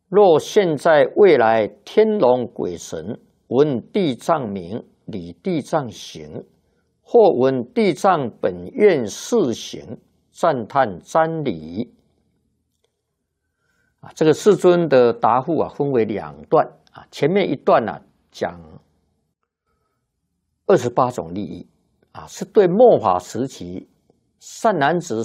若现在未来天龙鬼神闻地藏名，礼地藏行，或闻地藏本愿示行，赞叹瞻礼。这个世尊的答复分为2段前面一段讲28种利益是对末法时期善男子、